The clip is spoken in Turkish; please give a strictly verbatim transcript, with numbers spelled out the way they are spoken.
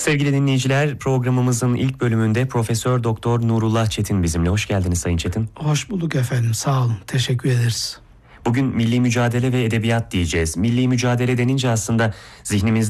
Sevgili dinleyiciler, programımızın ilk bölümünde Profesör Doktor Nurullah Çetin bizimle. Hoş geldiniz Sayın Çetin. Hoş bulduk efendim, sağ olun, teşekkür ederiz. Bugün milli mücadele ve edebiyat diyeceğiz. Milli mücadele denince aslında zihnimizde